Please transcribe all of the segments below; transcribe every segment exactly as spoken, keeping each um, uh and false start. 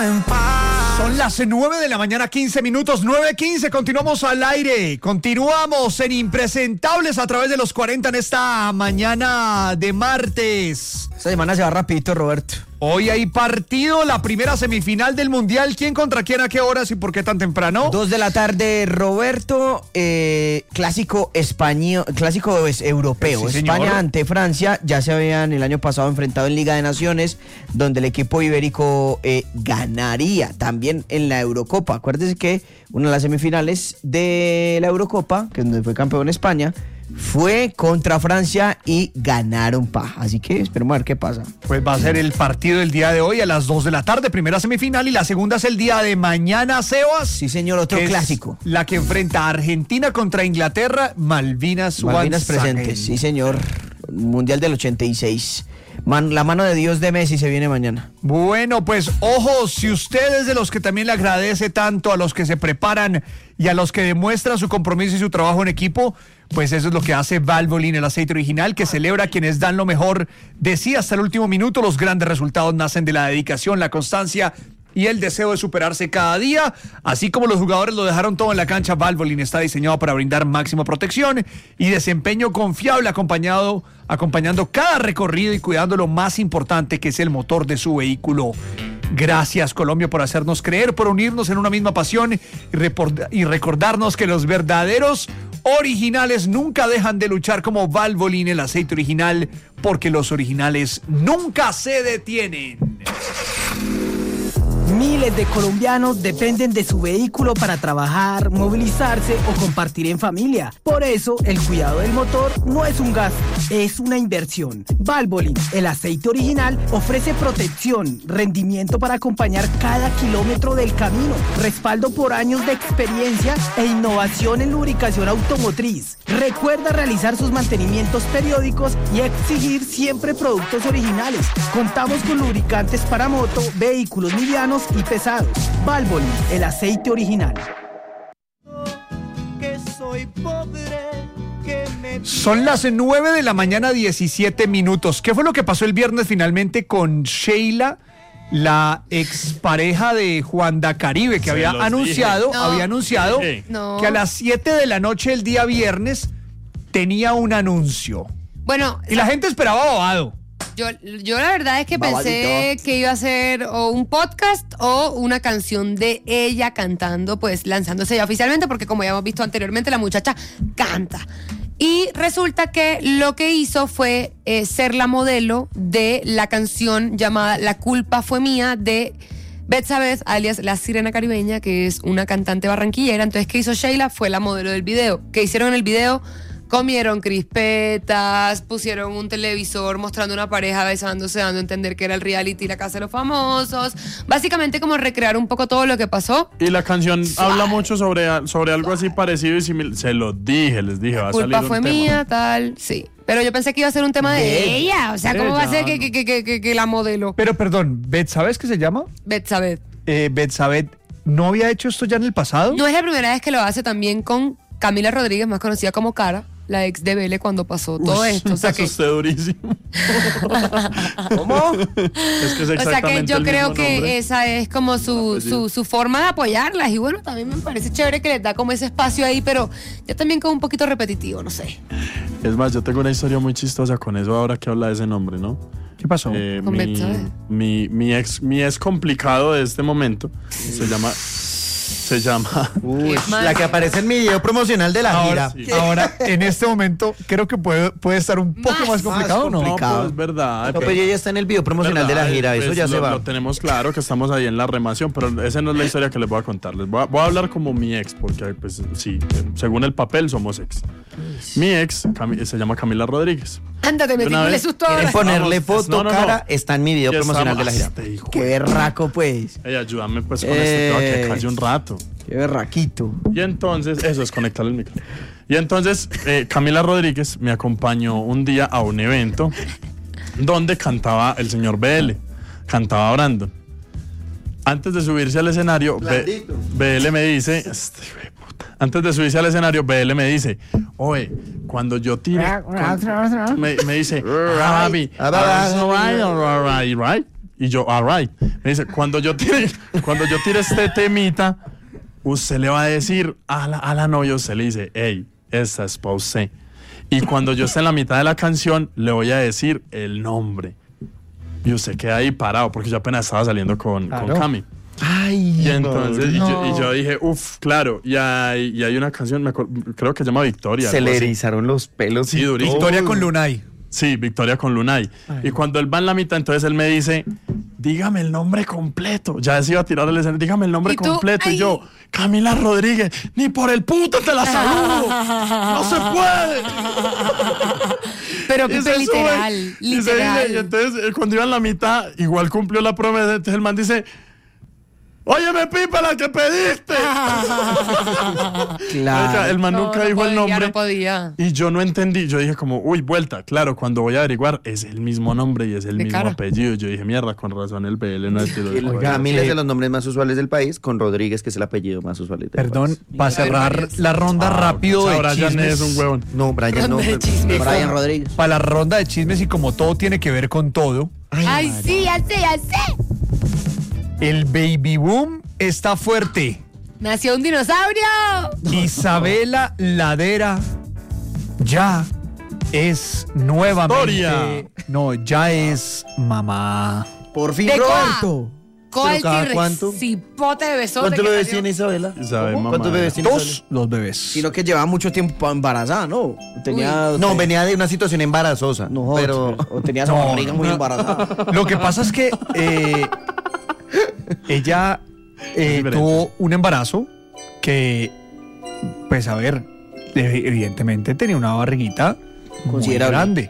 en paz. Son las nueve de la mañana, quince minutos, nueve quince, continuamos al aire, continuamos en Impresentables a través de los cuarenta en esta mañana de martes. Esta semana se va rapidito, Roberto. Hoy hay partido, la primera semifinal del Mundial. ¿Quién contra quién, a qué horas y por qué tan temprano? Dos de la tarde, Roberto, eh, clásico español, clásico es, europeo. Sí, España señor. ante Francia, ya se habían el año pasado enfrentado en Liga de Naciones, donde el equipo ibérico eh, ganaría también en la Eurocopa. Acuérdese que una de las semifinales de la Eurocopa, que es donde fue campeón España, fue contra Francia y ganaron paja. Así que esperemos a ver qué pasa. Pues va a ser el partido del día de hoy a las dos de la tarde, primera semifinal, y la segunda es el día de mañana, Sebas. Sí, señor, otro que es clásico. La que enfrenta a Argentina contra Inglaterra, Malvinas, Malvinas once again. presentes, sí, señor. Mundial del ochenta y seis. Man, la mano de Dios de Messi se viene mañana. Bueno, pues ojo, si usted es de los que también le agradece tanto a los que se preparan y a los que demuestran su compromiso y su trabajo en equipo, pues eso es lo que hace Valvoline, el aceite original, que celebra a quienes dan lo mejor de sí hasta el último minuto. Los grandes resultados nacen de la dedicación, la constancia y el deseo de superarse cada día. Así como los jugadores lo dejaron todo en la cancha, Valvoline está diseñado para brindar máxima protección y desempeño confiable, acompañado, acompañando cada recorrido y cuidando lo más importante, que es el motor de su vehículo. Gracias, Colombia, por hacernos creer, por unirnos en una misma pasión y, report- y recordarnos que los verdaderos originales nunca dejan de luchar, como Valvoline, el aceite original, porque los originales nunca se detienen. Miles de colombianos dependen de su vehículo para trabajar, movilizarse o compartir en familia. Por eso, el cuidado del motor no es un gasto, es una inversión. Valvoline, el aceite original, ofrece protección, rendimiento para acompañar cada kilómetro del camino, respaldo por años de experiencia e innovación en lubricación automotriz. Recuerda realizar sus mantenimientos periódicos y exigir siempre productos originales. Contamos con lubricantes para moto, vehículos livianos y pesados. Valvoline, el aceite original. Que soy pobre, que me... Son las nueve de la mañana, diecisiete minutos. ¿Qué fue lo que pasó el viernes finalmente con Sheila, la expareja de Juan da Caribe, que Se había los anunciado, dije. No. había anunciado Sí. No. que a las siete de la noche el día viernes tenía un anuncio? Bueno, Y la gente esperaba bobado. yo, yo la verdad es que pensé Babadito. que iba a ser o un podcast o una canción de ella cantando, pues lanzándose ya oficialmente, porque como ya hemos visto anteriormente, la muchacha canta. Y resulta que lo que hizo fue eh, ser la modelo de la canción llamada La culpa fue mía, de Betsabeth, alias La Sirena Caribeña, que es una cantante barranquillera. Entonces, ¿qué hizo Sheila? Fue la modelo del video. ¿Qué hicieron en el video? Comieron crispetas, pusieron un televisor mostrando una pareja besándose, dando a entender que era el reality La Casa de los Famosos. Básicamente como recrear un poco todo lo que pasó. Y la canción habla mucho sobre, sobre algo así parecido y similar. Se lo dije, les dije, va a salir Culpa un fue tema. mía, tal, sí. Pero yo pensé que iba a ser un tema de, De ella. O sea, ¿cómo ella, va a ser que, no. que, que, que, que- que la modelo? Pero perdón, Bet, ¿sabes qué se llama? Betsabeth. Eh, Betsabeth, ¿no había hecho esto ya en el pasado? No es la primera vez que lo hace, también con Camila Rodríguez, más conocida como Cara, la ex de Vélez, cuando pasó todo esto. O sea Me que, asusté durísimo. ¿Cómo? Es que es o sea exactamente que yo el creo mismo que nombre. esa es como su, apellido. su, su forma de apoyarlas. Y bueno, también me parece chévere que les da como ese espacio ahí, pero ya también como un poquito repetitivo, no sé. Es más, yo tengo una historia muy chistosa con eso ahora que habla de ese nombre, ¿no? ¿Qué pasó? Eh, Con mi, Betsabe. mi, mi ex mi ex complicado de este momento se llama se llama Uy, Mal. la que aparece en mi video promocional de la Ahora, gira. sí. ahora, en este momento, creo que puede, puede estar un poco Más. más complicado, Más ¿no? no, complicado. pero es verdad. No, pero ella ya está en el video promocional de la ¿verdad? gira, eso Pues ya lo, se va. Lo tenemos claro que estamos ahí en la remación, pero esa no es la historia que les voy a contar. Les voy a, voy a hablar como mi ex, porque pues sí, según el papel somos ex. Mi ex Cami- se llama Camila Rodríguez. Ándate, me De una le vez. susto ¿Quieren ahora. ponerle Vamos, foto, no, no, no. cara? Está en mi video Ya promocional de la gira. estamos. Este hijo Qué de- berraco, pues. Ey, ayúdame pues con este tema que calle un rato. Qué berraquito. Y entonces, eso es conectarle el micro. Y entonces, eh, Camila Rodríguez me acompañó un día a un evento donde cantaba el señor B L, cantaba Brandon. Antes de subirse al escenario, B- Blandito. B L me dice, este hijo de puta. Antes de subirse al escenario, B L me dice, oye, cuando yo tire, cuando- me, me dice, ah, papi, Ah, va, va, that's va, right, all right, right. Y yo, all right. Me dice, cuando yo tire, cuando yo tire este temita, usted le va a decir a la, a la novia, usted le dice, hey, esta es pa' usted. Y cuando yo esté en la mitad de la canción, le voy a decir el nombre. Y usted queda ahí parado, porque yo apenas estaba saliendo con, Claro. con Cami. Ay, Y entonces, y, no. yo, y yo dije, uff, claro. Y hay, y hay una canción, me acuerdo, creo que se llama Victoria. Se algo le así. erizaron los pelos. Sí, y durísimo. Victoria todo. con Lunay. Sí, Victoria con Lunay. Y cuando él va en la mitad, entonces él me dice, dígame el nombre completo. Ya se iba a tirar el escenario, dígame el nombre ¿Y tú? completo. Ay. Y yo, Camila Rodríguez, ni por el puto te la saludo. No se puede. Pero Y Pipe, se sube, literal, y se literal. dice, y entonces, eh, cuando iba en la mitad, igual cumplió la promesa. Entonces el man dice, óyeme, Pipa, la que pediste. Claro. El man No, nunca no dijo el podía, nombre. no podía. Y yo no entendí, yo dije como, uy, vuelta, claro, cuando voy a averiguar es el mismo nombre y es el De mismo cara. apellido. Yo dije, mierda, con razón el B L no es de los- Camila es eh, de los nombres más usuales del país, con Rodríguez, que es el apellido más usual del Perdón, país. para cerrar la ronda rápido de Ahora ya chismes. es un huevón. No, Brian no. Ronda de chismes. Brian Rodríguez. Para la ronda de chismes y como todo tiene que ver con todo, Ay, sí, ya sé, ya sé. el baby boom está fuerte. Nació un dinosaurio. Isabela Ladera ya es nuevamente. Historia. No, ya es mamá. Por fin, ¿De Roberto. Coa el cada T-Rex, cuánto? cipote de besote. ¿Cuántos que bebés salió. tiene Isabela? Isabel, mamá. ¿Cuántos bebés tiene Isabela? Dos los bebés. Sino que llevaba mucho tiempo embarazada, ¿no? Tenía. No, venía de una situación embarazosa. No, pero o tenía esa No, barriga no, muy no. embarazada. Lo que pasa es que eh, ella eh, diferente. tuvo un embarazo que, pues a ver, ev- evidentemente tenía una barriguita muy Considerable. grande.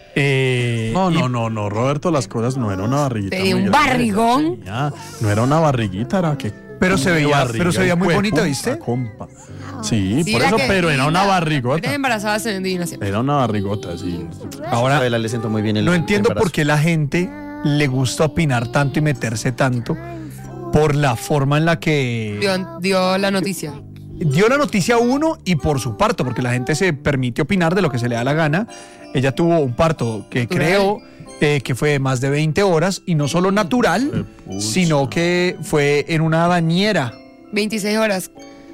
Eh, No, y- no, no, no, Roberto, las cosas no era una barriguita. Tenía muy un grande, barrigón. tenía- no era una barriguita, era que. Pero se veía- barriga, pero se veía muy hijo de bonita, puta, ¿viste? compa. Sí, Sí, por la eso, que- pero era una la- barrigota. Eres embarazada se ven divinas siempre. Era una barrigota, sí. ahora Isabela le sentó muy bien el no entiendo embarazo. por qué la gente le gusta opinar tanto y meterse tanto por la forma en la que Dio, dio la noticia. dio la noticia uno y por su parto, porque la gente se permite opinar de lo que se le da la gana. Ella tuvo un parto que Natural. creo eh, que fue de más de veinte horas y no solo natural, Eh, pucha. sino que fue en una bañera. veintiséis horas.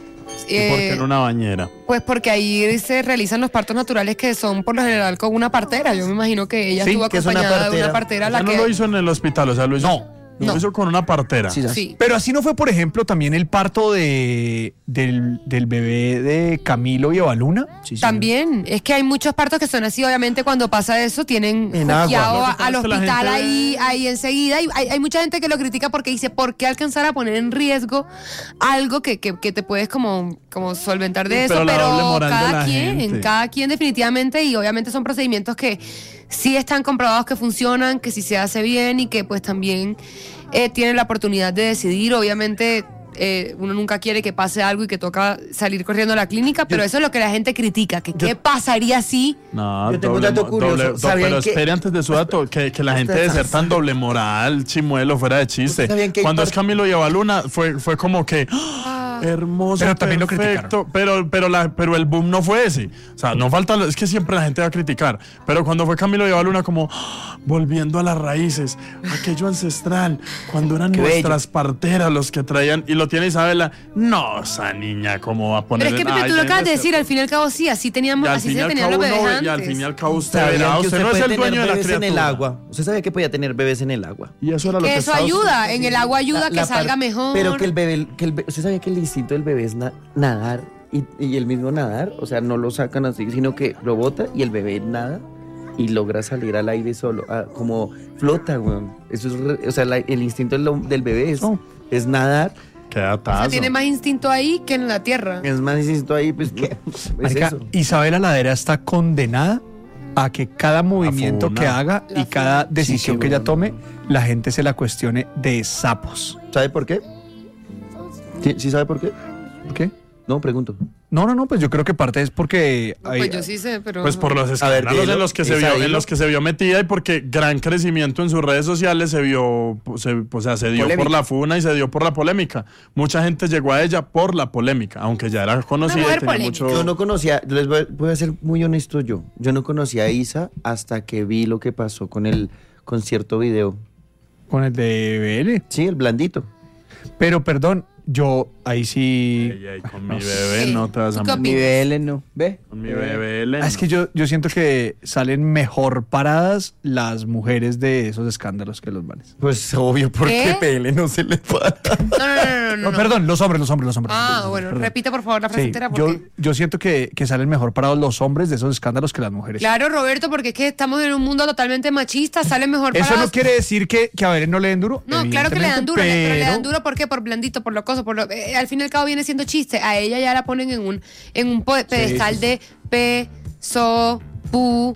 ¿Y por qué Eh, en una bañera? Pues porque ahí se realizan los partos naturales que son por lo general con una partera. Yo me imagino que ella Sí, estuvo que es una acompañada de partera. una partera a la Ella no que. lo hizo en el hospital, o sea, lo hizo, No. lo No. hizo con una partera. Sí, Sí. Pero así no fue, por ejemplo, también el parto de, del, del bebé de Camilo y Evaluna. Sí, sí. También, es que hay muchos partos que son así, obviamente cuando pasa eso tienen En agua. joqueado Lo que a- pasa al es que la hospital gente- ahí, ahí enseguida y hay, hay mucha gente que lo critica porque dice, ¿por qué alcanzar a poner en riesgo algo que, que, que te puedes como, como solventar de Sí, eso? pero la Pero doble moral de cada la quien, gente. cada quien definitivamente y obviamente son procedimientos que sí están comprobados que funcionan, que sí se hace bien y que pues también eh, tienen la oportunidad de decidir, obviamente... eh, uno nunca quiere que pase algo y que toca salir corriendo a la clínica, pero eso es lo que la gente critica, que qué pasaría si... No, Yo tengo un doble dato mo- curioso. doble- do- ¿Sabían pero que- espere antes de su dato, que, que la gente de ser tan doble moral, chimuelo, fuera de chiste. ¿Sabían que hay Cuando es par- Camilo y Evaluna, fue, fue como que ¡ah! hermoso, Pero también lo perfecto, pero, pero, la, pero el boom no fue ese. O sea, no falta, es que siempre la gente va a criticar. Pero cuando fue Camilo y Evaluna, como ¡ah! volviendo a las raíces, aquello ancestral, cuando eran Qué nuestras parteras los que traían, y lo tiene Isabela, no, esa niña, ¿cómo va a poner? Pero es que en- Pipe, ay, tú lo acabas de tiene que decir, al fin y al cabo sí, así teníamos, y al así fin y se al tenían cabo los bebés uno ve- antes. y al fin y al cabo usted ¿Sabían verá, que usted usted no es puede el tener dueño de la bebés en criatura. el agua? ¿Usted sabía que podía tener bebés en el agua? Y eso era lo Que que eso estaba ayuda, en el agua ayuda La- a que la salga par- mejor. Pero que el bebé, que el be- ¿usted sabía que el instinto del bebé es na- nadar y, y el mismo nadar? O sea, no lo sacan así, sino que lo bota y el bebé nada y logra salir al aire solo, ah, como flota, weón. Eso es, re- o sea, la- el instinto del, del bebé es, Oh. es nadar. Queda O sea, tazo. tiene más instinto ahí que en la tierra. Es más instinto ahí, pues, ¿qué? Es Marica, eso. Isabela Ladera está condenada a que cada movimiento funa. que haga La y cada funa. decisión Sí, que ella bueno. tome, la gente se la cuestione de sapos. ¿Sabe por qué? ¿Sí, sí sabe por qué? ¿Por qué? No, pregunto. No, no, no, pues yo creo que parte es porque... No, hay- pues yo sí sé, pero... Pues por los ver, escándalos dilo, en los que se Isa, vio, en dilo. los que se vio metida y porque gran crecimiento en sus redes sociales se vio, se, o sea, se dio Polémica. por la funa y se dio por la polémica. Mucha gente llegó a ella por la polémica, aunque ya era conocida y mujer tenía polémica. mucho. Yo no conocía, les voy, voy a ser muy honesto yo. Yo no conocía a Isa hasta que vi lo que pasó con el concierto video Con el de B L. Sí, el blandito. Pero perdón, yo ahí sí... Ey, ey, con mi bebé no te vas a ¿Tú qué meter. Mi B L no. ¿Ve? Con mi bebé L, Ah, es no. que yo, yo siento que salen mejor paradas las mujeres de esos escándalos que los manes. Pues obvio, porque ¿Qué? P L no se le para. No, no, no, no, no, No, no. perdón, los hombres, los hombres, los hombres. Ah, bueno, Perdón. repite por favor la frase Sí, entera yo, porque... yo siento que, que salen mejor parados los hombres de esos escándalos que las mujeres. Claro, Roberto, porque es que estamos en un mundo totalmente machista, salen mejor Eso parados. no quiere decir que, que a Belén no le den duro. No, claro que le dan evidentemente, duro, le- pero le dan pero- duro ¿por qué? Por blandito, por lo coso, por lo, eh, al fin y al cabo viene siendo chiste. A ella ya la ponen en un en un po- pedestal de pe, so, pu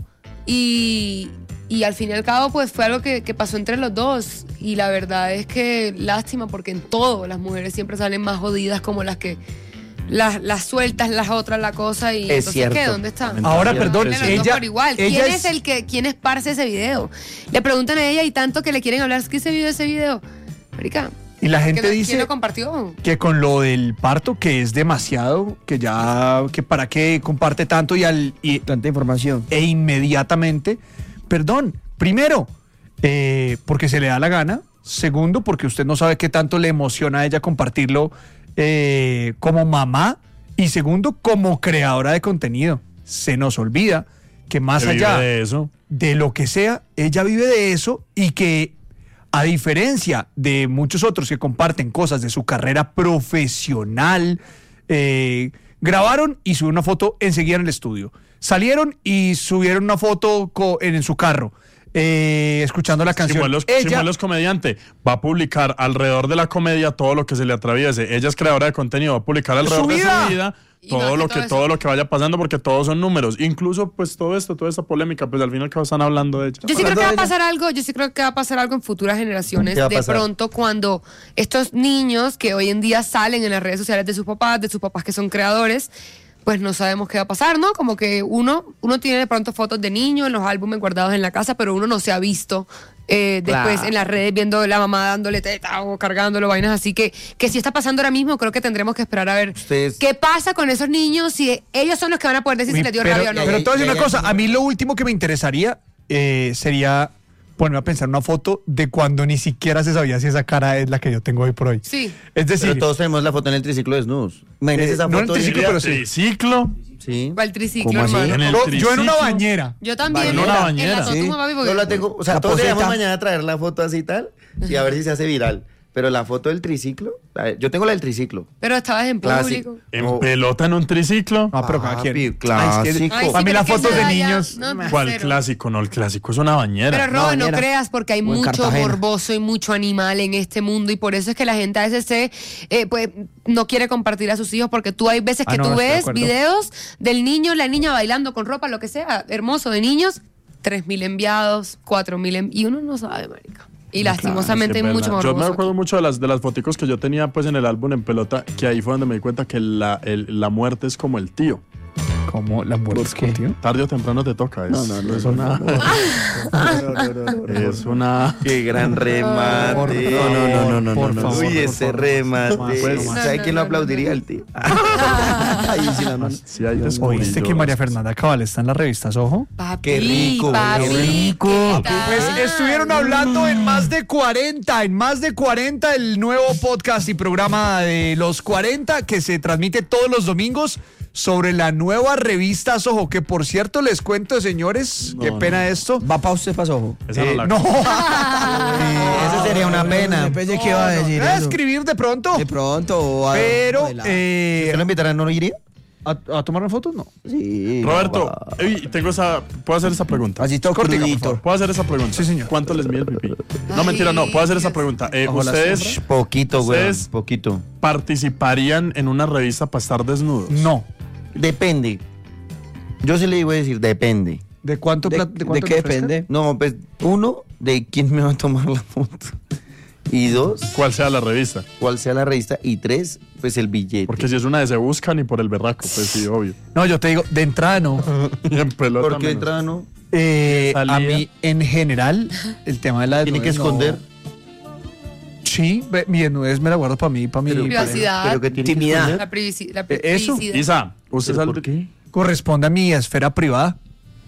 y y al fin y al cabo pues fue algo que, que pasó entre los dos y la verdad es que lástima porque en todo las mujeres siempre salen más jodidas como las que las, las sueltas, las otras, la cosa y Es entonces cierto. ¿qué? ¿Dónde está? Ahora, Sí, perdón, Ponle los dos ella, por igual. ella ¿Quién es el que quién esparce ese video? Le preguntan a ella y tanto que le quieren hablar, ¿es que se vio ese video? Marica, Y la gente ¿quién dice lo compartió? que con lo del parto, que es demasiado, que ya, que para qué comparte tanto y al y, Tanta información. e inmediatamente, perdón, primero, eh, porque se le da la gana, segundo, porque usted no sabe qué tanto le emociona a ella compartirlo eh, como mamá, y segundo, como creadora de contenido. Se nos olvida que más Que vive allá de eso. de lo que sea, ella vive de eso y que a diferencia de muchos otros que comparten cosas de su carrera profesional, eh, grabaron y subieron una foto enseguida en el estudio. Salieron y subieron una foto co- en, en su carro, eh, escuchando la canción. Chimuelos, Ella, Chimuelos comediante, va a publicar alrededor de la comedia todo lo que se le atraviese. Ella es creadora de contenido, va a publicar alrededor ¡Su de vida! su vida Y más todo que lo todo que eso. todo lo que vaya pasando porque todos son números. Incluso pues todo esto, toda esta polémica, pues al final que están hablando de ella. Yo sí creo Hablando que va a de ella. pasar algo, yo sí creo que va a pasar algo en futuras generaciones. ¿Qué va a De pasar? pronto, cuando estos niños que hoy en día salen en las redes sociales de sus papás, de sus papás que son creadores, pues no sabemos qué va a pasar, ¿no? Como que uno, uno tiene de pronto fotos de niños en los álbumes guardados en la casa, pero uno no se ha visto eh, después Claro. en las redes viendo la mamá dándole teta o cargándolo, vainas así que, que si está pasando ahora mismo, creo que tendremos que esperar a ver Ustedes- qué pasa con esos niños, si ellos son los que van a poder decir si Uy, les dio pero, rabia o no. pero te voy a decir Ya, una ya, cosa, ya. a mí lo último que me interesaría eh, sería ponerme a pensar una foto de cuando ni siquiera se sabía si esa cara es la que yo tengo hoy por hoy. Sí. Es decir, Pero todos tenemos la foto en el triciclo desnudos. Imagínese Eh, esa no en el foto. y- triciclo, pero sí. Triciclo. Sí. ¿Cuál triciclo, ¿Cómo así? hermano? En el yo, yo en una triciclo. bañera. Yo también. En una bañera. En la Sí. Totuma, papi, porque- Yo la tengo, o sea, La todos poseta. debemos mañana traer la foto así y tal y a ver si se hace viral. Pero la foto del triciclo, a ver, yo tengo la del triciclo. Pero estabas en Clásico. público. En Oh. pelota en un triciclo. No, pero cada Papi, quien. clásico. Ay, es que- Ay, para sí, mí pero las que fotos de sea ya- niños. no, ¿Cuál cero. clásico? No, el clásico es una bañera. Pero Rob, no bañera. creas porque hay O en mucho Cartagena. morboso y mucho animal en este mundo y por eso es que la gente a veces se, eh, pues, no quiere compartir a sus hijos porque tú hay veces Ah, que no, tú estoy de ves acuerdo. videos del niño, la niña bailando con ropa, lo que sea, hermoso de niños, tres mil enviados, cuatro mil en- y uno no sabe, marica. Y lastimosamente Sí, hay es mucho verdad. morboso. Yo me acuerdo aquí. mucho de las de las foticos que yo tenía pues en el álbum en pelota, que ahí fue donde me di cuenta que la, el- la muerte es como el tío. Como la muerte qué? contigo. Tarde o temprano te toca. Es, No, no, no, es no, una. es una. Qué gran remate. Por no, no, no, no, no, por no. favor, Uy, por ese favor. remate. Pues, ¿Sabe no, quién no, lo no, aplaudiría? no. El tío. Ahí sí la mano. Sí, ahí descubrí ¿Oíste yo que María las cosas. Fernanda Cabal está en las revistas Ojo? Papi, Qué rico, papi, qué rico. ¿qué tal? Pues estuvieron hablando en más de cuarenta, en más de cuarenta, el nuevo podcast y programa de los cuarenta que se transmite todos los domingos sobre la nueva revista Soho, que por cierto les cuento, señores, No, qué no. pena esto. Va pa' usted, paso ojo. Esa no Eh, la- no, Eso sería una pena. Después de qué va a decir voy a eso. escribir de pronto, De pronto. o a- pero o de la- eh, ¿Usted lo invitarán, no iría? ¿a, a tomar fotos? No. Sí. Roberto, va. ey, tengo esa. ¿Puedo hacer esa pregunta? Así todo Cortica, por crudito. favor. ¿Puedo hacer esa pregunta? Sí, señor. ¿Cuánto les mide el pipí? No, Ay, mentira, no. Puedo hacer esa Dios. pregunta. Eh, Bajo la ¿Ustedes sombra. Poquito, güey. Ustedes- Poquito. participarían en una revista para estar desnudos? No. Depende. Yo sí le voy a decir, depende. ¿De cuánto ¿De, plat- de de cuánto qué le ofrezcan? depende? No, pues, uno, de quién me va a tomar la foto. Y dos, ¿Cuál sea la revista? cuál sea la revista. Y tres, pues el billete. Porque si es una de se buscan y por el berraco, pues sí, obvio. No, yo te digo, de entrada no. Y en pelota Porque de menos. entrada no. Eh, a Salida. mí, en general, el tema de la Tiene que desnudez, no. esconder. Sí, ve- mi desnudez me la guardo para mí, para mi Pero- pareja. Privacidad. Pero que tiene que Intimidad. esconder. La privacidad. La Eh, eso. privacidad. Isa, ¿usted ¿Pero sal- por qué? Corresponde a mi esfera privada.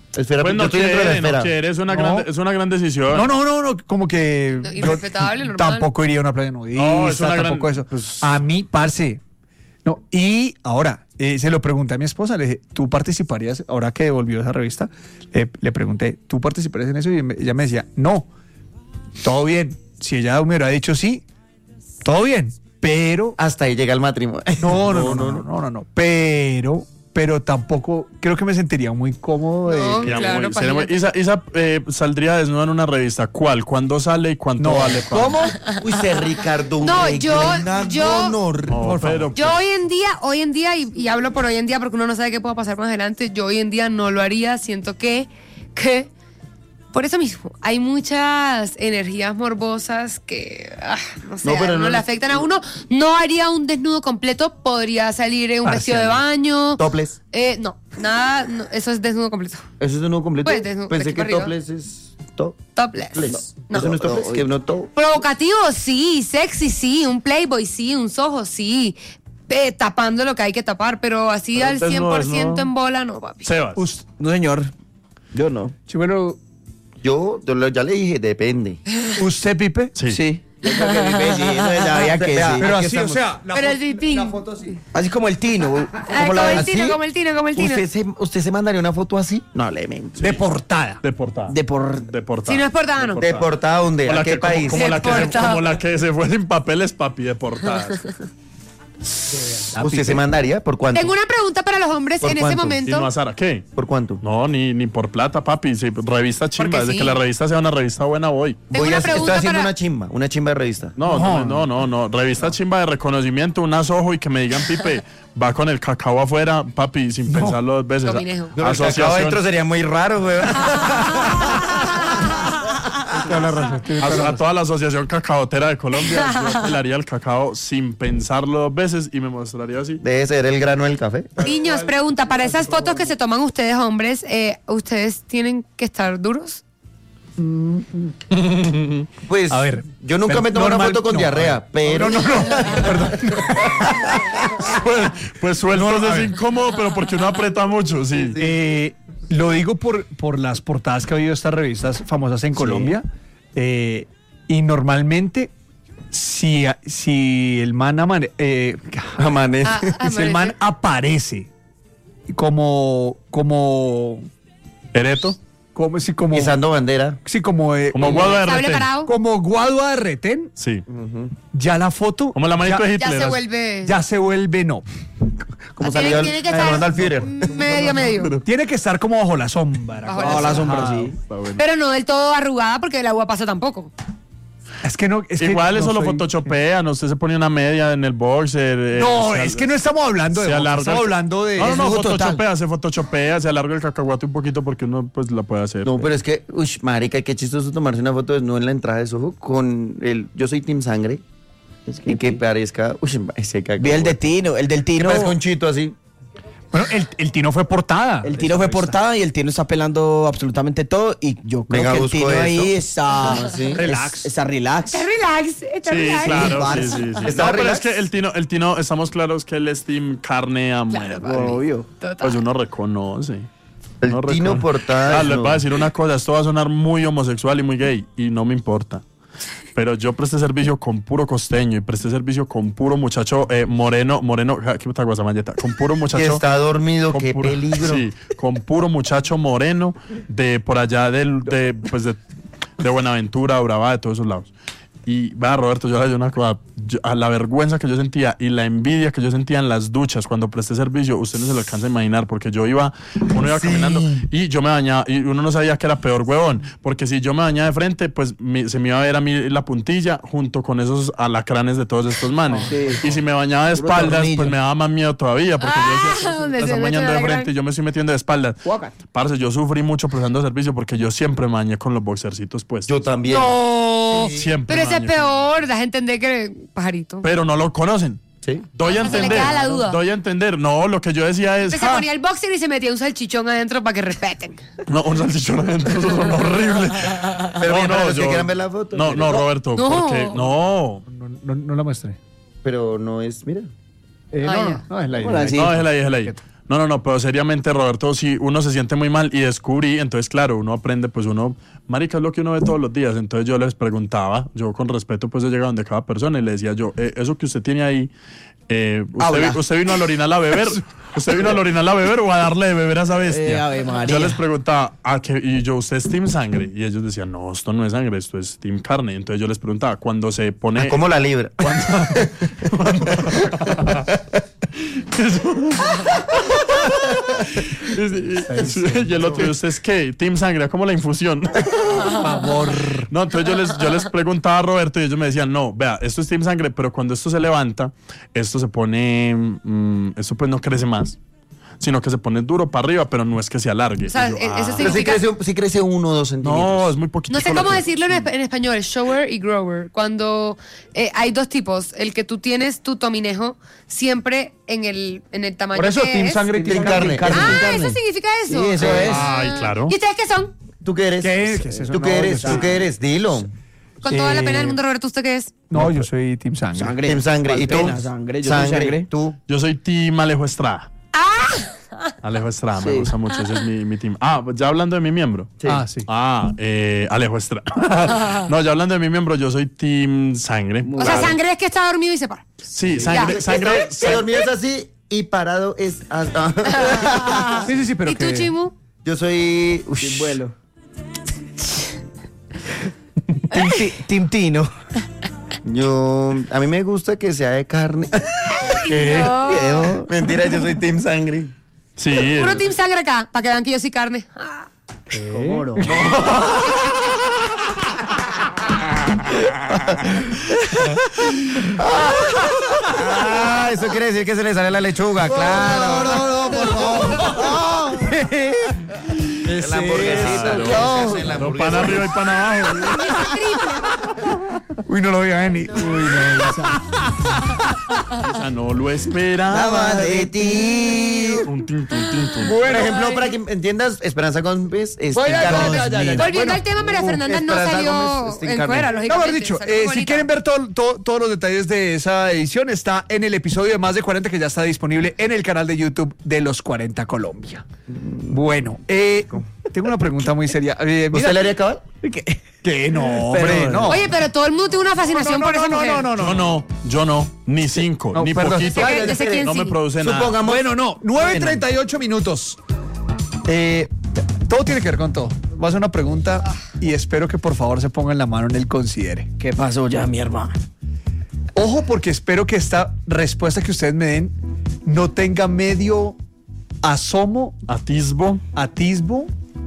Esfera, Pues yo no estoy dentro de la quiere, no esfera. quiere, es una, No. gran, es una gran decisión. No, no, no, no, como que No, yo irrespetable, normal. tampoco iría a una playa nudista, No, es una gran- tampoco eso. pues- A mí, parce. No, y ahora, eh, se lo pregunté a mi esposa, le dije, ¿tú participarías, ahora que devolvió esa revista, le, le pregunté, ¿tú participarías en eso? Y me- ella me decía, no, todo bien. Si ella me hubiera dicho sí, todo bien, pero... Hasta ahí llega el matrimonio. No, no, no, no, no, no, no, no, pero... Pero tampoco, creo que me sentiría muy cómodo de... No, que- Sería claro, muy- sería muy- Isa, Isa, eh, saldría desnuda en una revista. ¿Cuál? ¿Cuándo sale y cuánto No. vale? pa? ¿Cómo? Uy, se Ricardo. No, Rey, yo- una yo- honor. No, Por favor. pero- Yo hoy en día, hoy en día, y, y hablo por hoy en día porque uno no sabe qué pueda pasar más adelante, yo hoy en día no lo haría, siento que, que por eso mismo, hay muchas energías morbosas que, ah, no sé, No, pero a uno no- le afectan a uno. No haría un desnudo completo, podría salir en un vestido de baño. Topless. Eh, no, nada, no, eso es desnudo completo. ¿Eso es desnudo completo? Pues, desnudo, Pensé de que aquí para topless es to- Topless. topless. No. ¿Eso no es topless? Que no to- Provocativo, sí. Sexy, sí. Un playboy, sí. Un sojo, sí. Eh, tapando lo que hay que tapar, pero así Pero al entonces cien no por es, ciento ¿no? en bola, no, papi. Sebas. Us- No, señor. Yo no. sí, bueno, Yo, yo le- ya le dije, depende. ¿usted, Pipe? Sí. Sí. Yo creo que mi sí, eso ya sabía que Vea, sí. Pero Aquí así, o estamos. sea, la, Pero fo- es distinto. la foto así. Así como el Tino. Ay, Como como la el ¿Así? tino, como el tino, como el tino. ¿Usted se, ¿Usted se mandaría una foto así? No, le mento. De portada. De portada. de por De portada. Si no es portada, no. ¿De portada dónde? Como ¿A la qué que, como- país? Como, la que se, Deportada. como la que se fue sin papeles, papi, de portada. ¿Usted se mandaría? ¿Por cuánto? Tengo una pregunta para los hombres ¿Por en ese cuánto? Y momento. no a Sara, ¿qué? ¿Por cuánto? No, ni, ni por plata, papi. Sí, revista chimba. Porque Desde sí. que la revista sea una revista buena, voy. Tengo Voy una a, pregunta estoy haciendo para- una chimba, una chimba de revista. No, no, no, no, no. Revista chimba de reconocimiento, un asojo y que me digan, Pipe, va con el cacao afuera, papi, sin pensarlo dos veces. Cominejo. No, el cacao adentro sería muy raro, weón. A, a toda la Asociación Cacaotera de Colombia, yo pelaría el cacao sin pensarlo dos veces y me mostraría así. Debe ser el grano del café. Niños, pregunta, para esas fotos que se toman ustedes hombres, eh, ¿ustedes tienen que estar duros? Pues, A ver, yo nunca pero me tomo una normal- foto con no, diarrea, a ver. pero... No, no, no. Pues, pues sueltos No, a es ver. incómodo, pero porque uno aprieta mucho, sí. Eh, lo digo por, por las portadas que ha habido estas revistas famosas en Colombia. eh, y normalmente, si, si el man amane- eh, Amanece. Ah, si el man aparece como como Ereto, como si como Izando bandera. sí, como eh, como Guado de Sable retén. parado. como Guadua de retén, Sí. ya la foto Como la manito ya, de Ya Hitler. se así. vuelve. ya se vuelve no. Como tiene, salió tiene que el estar Ronald Führer. medio, medio. Tiene que estar como bajo la sombra. Bajo como- la sombra, Ah, sí. Está bueno. Pero no del todo arrugada porque el agua pasa tampoco. Es que no. Es que Igual no eso lo soy- photoshopean, usted se pone una media en el boxer. eh, No, se es al- que no estamos hablando de. se box, alarga Estamos el- hablando de. No, no, no, desnudo total. photoshopea, se photoshopea, se alarga el cacahuate un poquito porque uno pues la puede hacer. No, pero es que, uy, marica, qué chistoso tomarse una foto desnudo en la entrada de Soho con el... Yo soy Team Sangre. Y que parezca... Uy, ese cacao. Vi el de Tino, el del Que Tino. parezca un chito así. Bueno, el, el Tino fue portada. El Tino fue portada y el Tino está pelando absolutamente todo y yo creo Venga, que el busco Tino eso. ahí está ¿Cómo así? es- Relax. está relax. Está relax, está Sí, relax. claro, Barça. sí, sí, sí. ¿Está No, pero relax? es que el tino, el tino, estamos claros que él es team carne a muerte. Obvio. Pues uno reconoce. El Uno Tino reconoce. portada Ah, les desnudo. voy a decir una cosa, esto va a sonar muy homosexual y muy gay, y no me importa. Pero yo presté servicio con puro costeño y presté servicio con puro muchacho eh, moreno, moreno, ja, ¿qué puta guasamalleta? Con puro Que muchacho. está dormido, con qué puro- peligro. Sí, con puro muchacho moreno de por allá del, de, pues de, de Buenaventura, Urabá, de todos esos lados. Y va, Roberto, yo le digo una cosa, yo- a la vergüenza que yo sentía y la envidia que yo sentía en las duchas cuando presté servicio, usted no se lo alcanza a imaginar, porque yo iba, uno iba caminando y yo me bañaba, y uno no sabía que era peor, huevón, porque si yo me bañaba de frente, pues mi- se me iba a ver a mí la puntilla junto con esos alacranes de todos estos manes. Y si me bañaba de Puro espaldas, tornillo. pues me daba más miedo todavía, porque yo Ah, decía, donde me se están mete bañando el de frente alacrán. y yo me estoy metiendo de espaldas. Parce, yo sufrí mucho prestando servicio porque yo siempre me bañé con los boxercitos puestos. Yo también. No. Siempre Pero ese es baño. peor, das a entender que pajarito. Pero no lo conocen. Sí. Doy a Se le entender. queda la duda. Doy a entender. No, lo que yo decía es. Se "Ah, ponía el boxer y se metía un salchichón adentro para que respeten. No, un salchichón adentro, eso son horrible. Pero mira, para los que yo- quieran ver la foto, No, miren. no, Roberto, No. porque no. No, no, no la muestre. Pero no es, mira. Eh, Ah, no, ya. no, no, es la Hola, idea. sí. No, déjela ahí, déjela ahí. No, no, no, pero seriamente, Roberto, si uno se siente muy mal y descubrí, entonces, claro, uno aprende, pues uno, marica, es lo que uno ve todos los días. Entonces yo les preguntaba, yo con respeto, pues he llegado donde cada persona y le decía yo, eh, eso que usted tiene ahí, eh, usted, vi- usted vino al orinal a beber, usted vino al orinal a beber o a darle de beber a esa bestia. Eh, Ave María. Yo les preguntaba, ¿a qué? Y yo, ¿usted es team sangre? Y ellos decían, no, esto no es sangre, esto es team carne. Entonces yo les preguntaba, cuando se pone... ¿Cómo la libra? Y el otro, ¿y usted es qué? Team sangre, ¿cómo la infusión? Por favor. No, entonces yo les, yo les preguntaba a Roberto y ellos me decían, no, vea, esto es team sangre, pero cuando esto se levanta, esto se pone, mm, esto pues no crece más, sino que se pone duro para arriba, pero no es que se alargue. O sea, Y yo, e- eso ah. sí- Pero sí crece, sí crece uno o dos centímetros. No, es muy poquito. No sé cómo decirlo en, esp- en español, shower y grower. Cuando eh, hay dos tipos, el que tú tienes tu tominejo siempre en el, en el tamaño Por eso, que team es. sangre, Team team carne. carne. Ah, Team carne. eso significa eso. Sí, eso es. Ay, claro. ¿Y ustedes qué son? ¿Tú qué eres? ¿Qué? ¿Qué es eso? ¿Tú qué No, eres? yo ¿Tú qué eres? Dilo. Con toda la Eh, pena del mundo, Roberto, ¿usted qué es? No, yo soy team sangre. Sangre. Team sangre. ¿Cuál ¿Y tú? pena? Sangre. Yo soy sangre. Tú. Yo soy team Alejo Estrada. Alejo Estrada, me Sí. gusta mucho, ese es mi, mi team. Ah, ya hablando de mi miembro. Ah, sí. Ah, eh, Alejo Estrada. No, ya hablando de mi miembro, yo soy team sangre. O sea, sangre es que está dormido y se para. Sí, sangre, Ya. sangre. Que dormido es así y parado es... ah, Sí, sí, sí, pero ¿Y tú, que- Chimu? Yo soy... ush, Sin vuelo. Team Ti- Team Tino. Yo... A mí me gusta que sea de carne. ¿Qué? Yo- Mentira, yo soy team sangre. Sí. Puro eh, team sangre acá, para que vean que yo soy carne. ¿Cómo no? Ah, eso quiere decir que se le sale la lechuga, claro. No, no, no, por favor. El hamburguesito, no. no, pan arriba y pan abajo. Uy, no lo voy a venir. Uy, no, esa- O sea, no lo esperaba. Nada de ti. Tum, tum, tum, tum, tum. Por ejemplo, para que entiendas, Esperanza Gómez es Voy a- Team ya, Carlos ya, ya, ya, Slim. ya. Volviendo al tema, María Fernanda no Esperanza salió Gómez, Steam en Carmen. fuera, No, lógicamente. mejor dicho, salió eh, si bonita. quieren ver todo- todo- todos los detalles de esa edición, está en el episodio de Más de cuarenta que ya está disponible en el canal de YouTube de Los cuarenta Colombia. Bueno, eh, tengo una pregunta muy seria. Eh, mira- ¿Usted le haría cabal? ¿Qué? ¿Qué? No, hombre, Pero- no. Oye, pero todo el mundo tiene una fascinación no, por no, esa no, mujer. no, no, no, Yo no, yo no, ni cinco, No, ni perdón. poquito. Yo sé que- yo sé quién No me sí. produce nada. Supongamos. Bueno, no, nueve y treinta y ocho minutos. Eh, todo tiene que ver con todo. Voy a hacer una pregunta y espero que por favor se pongan la mano en el considere. ¿Qué pasó ya, mi hermano? Ojo, porque espero que esta respuesta que ustedes me den no tenga medio asomo, Atisbo. atisbo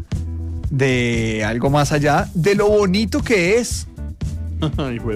de algo más allá de lo bonito que es Ay, güey.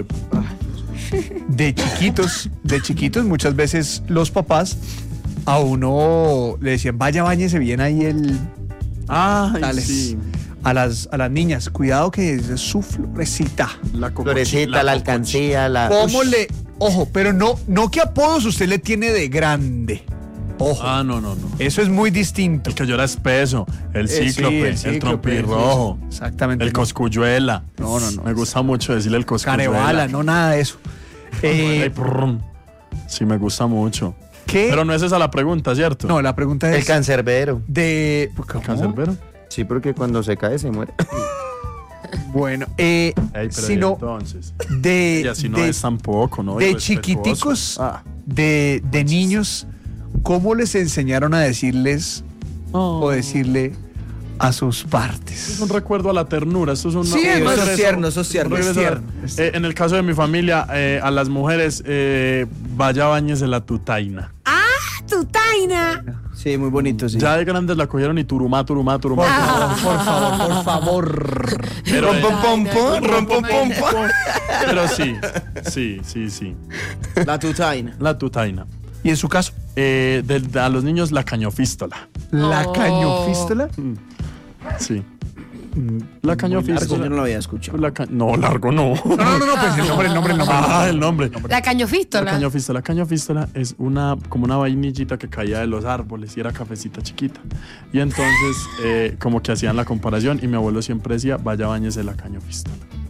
de chiquitos. De chiquitos, muchas veces los papás a uno le decían, vaya, báñese bien ahí el Ay, tales. sí. A las, a las niñas, cuidado que es su florecita. La cocochi- Florecita, la alcancía, la... ¿Cómo Ush. le...? Ojo, pero no, no qué apodos usted le tiene de grande. Ojo, Ah, no, no, no. eso es muy distinto. El que llora espeso, el Eh, sí, cíclope, el el, cíclope, trompirrojo, sí, sí, exactamente. el No. coscuyuela. No, no, no. Me gusta mucho decirle el coscuyuela. Carebala, no nada de eso. Eh, Ay, prrrum. Sí, me gusta mucho. ¿Qué? Pero no es esa la pregunta, ¿cierto? No, la pregunta El es cancerbero. de... ¿Cómo? ¿Cancerbero? Sí, porque cuando se cae se muere. Bueno, eh, Ey, pero si ¿y no, entonces. de, Y así no de, es tampoco, ¿no? de Irrespetuoso. chiquiticos, Ah. de, de niños, ¿cómo les enseñaron a decirles o decirle a sus partes? Es un recuerdo a la ternura. Esto es un Sí, un eso es regreso- tierno, eso es tierno, un es regreso a- tierno, es Eh, en el caso de mi familia, eh, a las mujeres, eh, vaya bañese la tutaina. ¡Ah, tu taina! Sí, muy bonito, sí. Ya de grandes la cogieron y turumá, turumá, turumá. Ah. Por favor, por favor. Pero, Rom, pom, pom, pom, rom, pom, pom, pom. pero sí, sí, sí, sí. La tutaina. La tutaina. ¿Y en su caso? Eh, de- de- a los niños, la cañofístola. ¿La Oh. cañofístola? Sí. La Largo, yo no cañofístola. lo había escuchado. La ca- no, largo no. No, no, no, no, pues el nombre, el nombre, el nombre. Ah, el nombre. La La cañofístola. cañofístola. La cañofístola es una, como una vainillita que caía de los árboles y era cafecita chiquita. Y entonces, eh, como que hacían la comparación y mi abuelo siempre decía, vaya, bañese la cañofístola.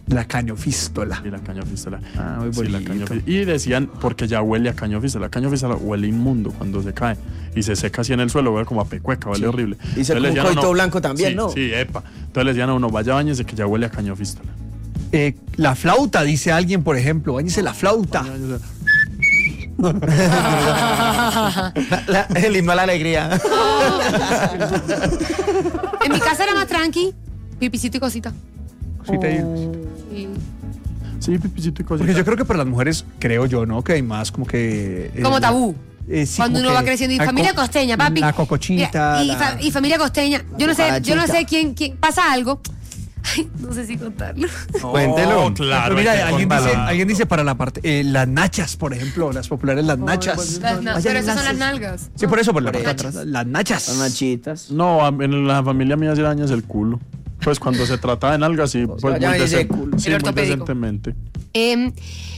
La cañofístola. Y la cañofístola. Ah, muy Sí, la bonito. cañofí- y decían, porque ya huele a cañofístola. La cañofístola huele inmundo cuando se cae. Y se seca así en el suelo, huele como a pecueca, huele horrible. Y se Entonces le como un decían a coito uno- blanco también, sí, ¿no? Sí, epa. Entonces le decían a uno, vaya bañese que ya huele a cañofístola. Eh, la flauta, dice alguien, por ejemplo. Báñese la flauta. La- la- el himno a la alegría. En mi casa era más tranqui, pipicito y cosita. Cosita ahí. Sí. Sí, pipicito y cosita. Porque yo creo que para las mujeres, creo yo, ¿no? Que hay más como que... eh, Como tabú. eh, sí, Cuando como uno va que- creciendo. Y la familia co- costeña, papi. La cocochita. Mira, y, la- fa- y familia costeña. Yo no sé, yo no cucarachita. sé quién, quién pasa algo. Ay, no sé si contarlo. Cuéntelo. Oh, claro. Pero mira, hay que alguien dice, contarla. alguien dice para la parte, eh, las nachas, por ejemplo, las populares, las nachas. Las na- Vayan pero esas son las nachas. nalgas. Sí, por eso, por la Por parte de eso. atrás, las nachas. Las nachitas. No, a- en la familia mía se daña el culo. Pues cuando se trata de nalgas, sí, pues sea, ya muy, me dice decen- culo. sí, El muy ortopédico. decentemente. Em,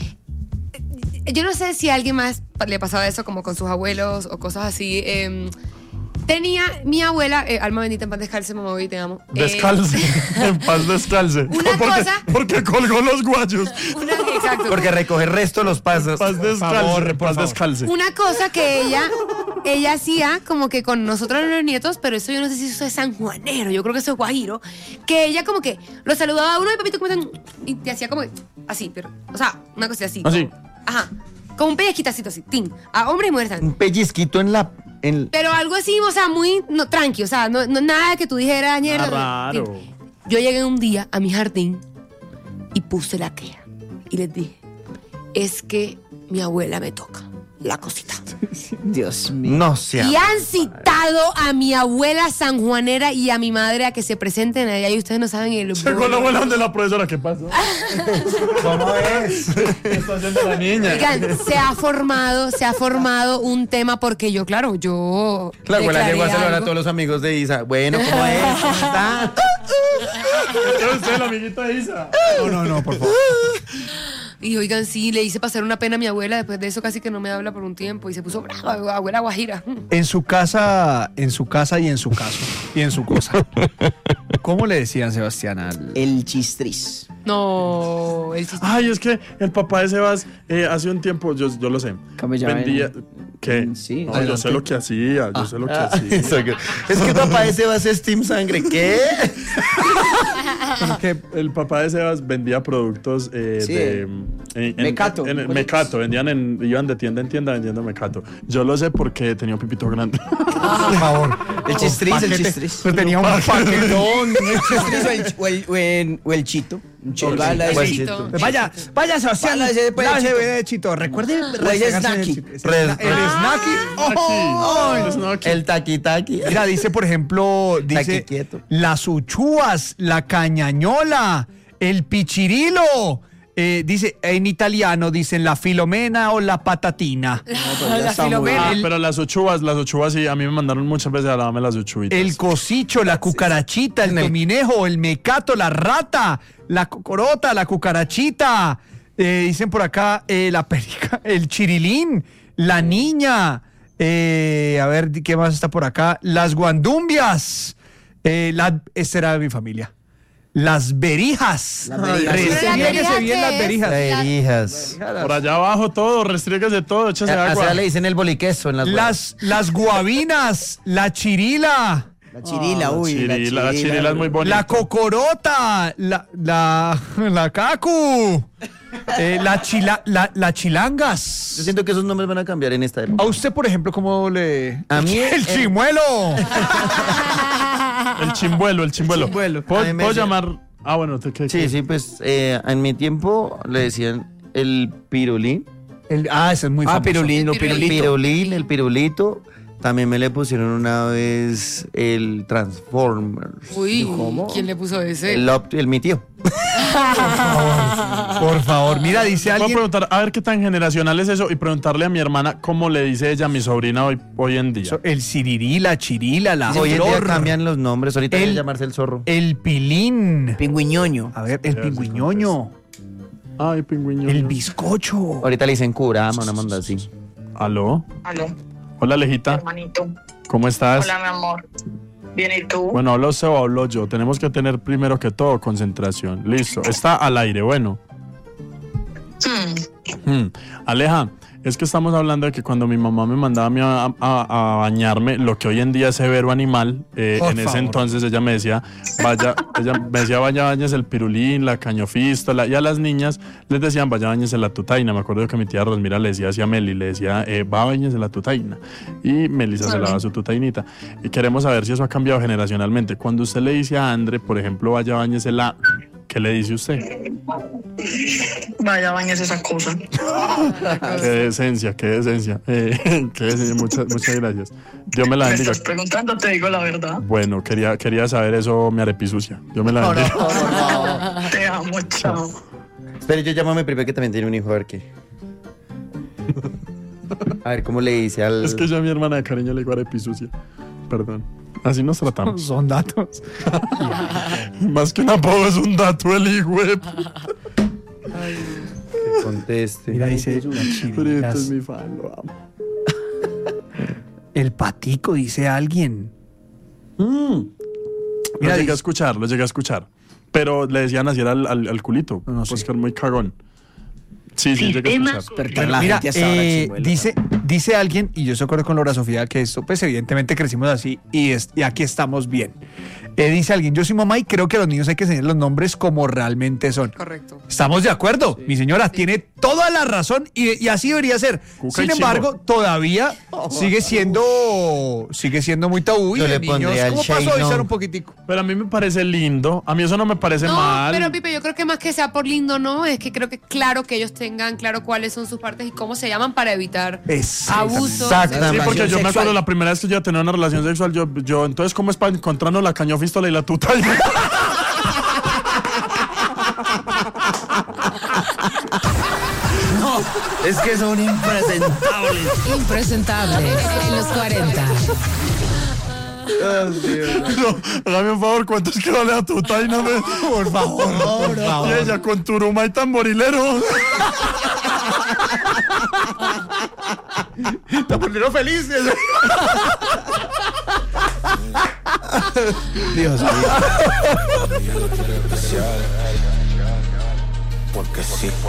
yo no sé si a alguien más le pasaba eso como con sus abuelos o cosas así. Em, tenía mi abuela, eh, alma bendita en paz descalce, mamá, hoy te amo. Eh, Descalce, en paz descalce. Una porque, cosa- porque colgó los guayos. una, exacto. Porque recoge resto los pasos. Paz descalce, favor, por paz favor. descalce. Una cosa que ella, ella hacía como que con nosotros los nietos, pero eso yo no sé si eso es sanjuanero, yo creo que eso es guajiro, que ella como que lo saludaba a uno y papito ¿cómo están? Y te hacía como que así, pero, o sea, una cosa así. Así. como- ajá, como un pellizquitacito así, tin, a hombres y mujeres también. Un pellizquito en la... En, Pero algo así, o sea, muy no, tranqui, o sea, no, no- nada que tú dijeras, mierda. Ah, raro. tin. Yo llegué un día a mi jardín y puse la queja y les dije, es que mi abuela me toca la cosita. Dios mío. no sea... Y han citado a mi abuela sanjuanera y a mi madre a que se presenten allá y ustedes no saben el... Llegó la abuela de la profesora, ¿qué pasó? ¿Cómo es? ¿Qué está haciendo la niña? Oigan, se ha formado, se ha formado un tema porque yo, claro, yo... La abuela declaré llegó a saludar a algo. todos los amigos de Isa. Bueno, ¿cómo es? ¿Cómo está? ¿Es usted el amiguito de Isa? No, no, no, por favor. Y oigan, sí, le hice pasar una pena a mi abuela, después de eso casi que no me habla por un tiempo y se puso brava, abuela guajira. En su casa, en su casa y en su caso. Y en su cosa. ¿Cómo le decían, Sebastián, al... El chistriz. No, el chiste. Ay, es que el papá de Sebas eh, hace un tiempo, yo, yo lo sé, ¿Cómo se llama? vendía... ¿Qué? Sí, No, yo adelante. sé lo que hacía, yo sé lo que hacía. Eso que- Es que papá ese va a ser Steam Sangre. ¿Qué? que el papá de Sebas vendía productos eh, Sí. de en- en- Mecato. en- en- mecato, vendían en, iban de tienda en tienda vendiendo mecato. Yo lo sé porque tenía un pipito grande. Por favor. El chistriz, el Paquete. chistriz. Pues tenía un paquetón. El chistriz o el, o el, o el, o el chito. Un chito. El Bala de chito. chito. Pues Vaya, vaya, Sebastián. Vaya, ese puede lávese chito. de chito. Recuerde el restregarse en snacky. chito. Ese Res- sna- El snacky. Oh, Aquí. No, aquí. El taqui taqui. Mira, dice, por ejemplo, Aquí dice quieto. las uchúas, la cañañola, el pichirilo. Eh, dice, en italiano dicen la filomena o la patatina. la filomena. Ah, el- pero las uchuvas, las uchuvas sí, a mí me mandaron muchas veces a lavarme las uchuvitas. El cosicho, la cucarachita, el dominejo, el mecato, la rata, la cocorota, la cucarachita. Eh, dicen por acá eh, la perica, el chirilín, la niña. Eh, a ver, ¿qué más está por acá? Las guandumbias. Eh, la, esta era de mi familia. Las berijas. Las berijas. Restríguese ¿Pero la bien las berija berijas. Berijas. Por allá abajo todo, restríguese todo, échese A agua. Sara le dicen el boliqueso en las Las, las guabinas, la chirila. La chirila, Ah, la uy. chirila, la chirila es muy bonita. La cocorota, la, la, la cacu, eh, la, chila, la, la Yo chilangas. siento que esos nombres van a cambiar en esta época. A usted, por ejemplo, ¿cómo le...? A mí, El eh, chimuelo. El chimbuelo, el chimbuelo. chimbuelo. ¿Puedo, A mí me puedo decía- llamar? Ah, bueno, ¿te, qué, Sí, qué? sí, pues eh, en mi tiempo le decían el pirulín. El- ah, ese es muy Ah, famoso. pirulino, El El pirulito. pirulín, el pirulito. También me le pusieron una vez el Transformers. Uy, ¿quién le puso ese? El, Opt- el mi tío. Por favor, mira, dice Puedo alguien... preguntar, a ver qué tan generacional es eso y preguntarle a mi hermana cómo le dice ella a mi sobrina hoy, hoy en día. El cirirí, la chirila, la Hoy en día flor, cambian los nombres. Ahorita El- debe llamarse el zorro. el pilín. Pingüiñoño. A ver, el pingüiñoño, Ay, pingüiño. el bizcocho. Ahorita le dicen curama, una monda así. ¿Aló? Aló, Hola, Alejita. hermanito. ¿Cómo estás? Hola, mi amor. Bien, ¿y tú? Bueno, hablo Seba, hablo yo. Tenemos que tener primero que todo concentración. Listo, está al aire, bueno. Hmm. Hmm. Aleja, es que estamos hablando de que cuando mi mamá me mandaba a, mí a, a- a bañarme, lo que hoy en día es severo animal, eh, Por en ese favor. entonces ella me decía, vaya, ella me decía, vaya, bañes el pirulín, la cañofístola, y a las niñas les decían, vaya, bañes la tutaina. Me acuerdo que mi tía Rosmira le decía así a Meli, le decía, eh, va, bañes la tutaina. Y Melissa se lava su tutainita. Y queremos saber si eso ha cambiado generacionalmente. Cuando usted le dice a Andre, por ejemplo, vaya, bañese la... ¿Qué le dice usted? Vaya, bañes esa cosa. Qué decencia, qué decencia. Eh, qué decencia. Muchas, muchas gracias. Dios me la Me bendiga. estás preguntando, te digo la verdad. Bueno, quería, quería saber eso, mi arepisucia. Dios me la bendiga. Te amo, chao. Espera, yo llamo a mi prima que también tiene un hijo, a ver qué. A ver cómo le dice al... Es que yo a mi hermana de cariño le digo arepisucia. Perdón. Así nos tratamos. Son datos. Más que un apodo es un dato el hijo. que conteste. Mira, dice las Pero este chiritas. es mi fan, lo amo. El patico, dice alguien. Lo Mira, llegué a dice- escuchar, lo llegué a escuchar. Pero le decían así era al, al, al culito. No sé. Oscar muy cagón. Sí, sí, llegué a escuchar. Pero Bueno, la mira, gente hasta ahora eh, chimuela. dice, dice alguien, y yo estoy de acuerdo con Laura Sofía, que esto, pues evidentemente crecimos así y, es- y aquí estamos bien. Eh, dice alguien, yo soy mamá y creo que a los niños hay que enseñar los nombres como realmente son. Correcto. Estamos de acuerdo, mi señora, tiene toda la razón y, y así debería ser. Cuca y Sin embargo, chivo. todavía sigue siendo sigue siendo muy tabú y Yo los le niños, pondría el ¿cómo pasó a Shane avisar on. un poquitico? Pero a mí me parece lindo. A mí eso no me parece No, mal. pero Pipe, yo creo que más que sea por lindo, no, es que creo que claro que ellos tengan claro cuáles son sus partes y cómo se llaman para evitar abusos. Sí, porque yo me sexual. acuerdo la primera vez que yo iba a tener una relación sexual, yo, yo entonces, ¿cómo es para encontrarnos la cañofístola y la tuta? Es que son impresentables. Impresentable en los cuarenta. No, hágame un favor, ¿cuánto es que vale la tuta? Y no me... Por favor, por favor. Y ella con turuma y tamborilero. Tamborilero feliz. Dios mío. Porque sí.